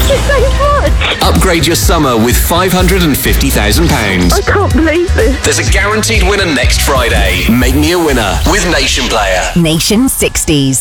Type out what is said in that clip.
Thank you so much. Upgrade your summer with £550,000. I can't believe this. There's a guaranteed winner next Friday. Make me a winner with Nation Player. Nation 60s.